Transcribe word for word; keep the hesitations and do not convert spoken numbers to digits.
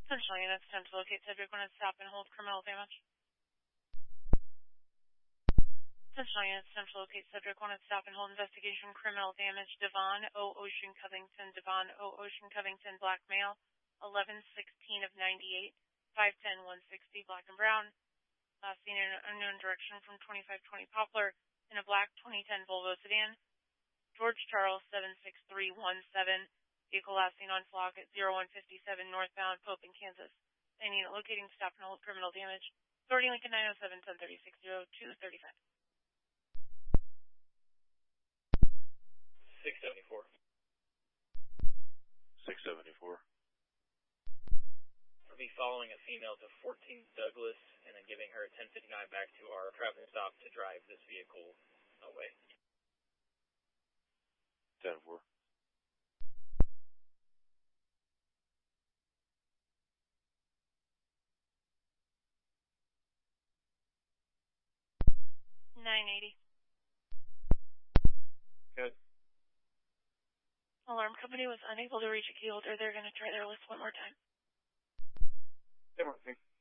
Central units, attempt to locate subject when it's stop and hold criminal damage. Central units, attempt to locate subject when it's stop and hold investigation criminal damage. Devon O. Ocean Covington, Devon O. Ocean Covington, black male, eleven sixteen of ninety-eight, five ten, one sixty, black and brown. Uh, seen in an unknown direction from twenty-five twenty Poplar in a black twenty ten Volvo sedan. George Charles, seven six three one seven. Vehicle last seen on flock at zero one fifty-seven northbound Pope in Kansas. Any unit locating stop and hold criminal damage. Authority Lincoln nine oh seven, ten thirty-six oh two thirty-five. six seventy-four. six seventy-four. We'll be following a female to fourteen Douglas and then giving her a ten fifty-nine back to our traffic stop to drive this vehicle away. ten four. nine eighty. Good. Alarm company was unable to reach a key holder. They're going to try their list one more time. Everything.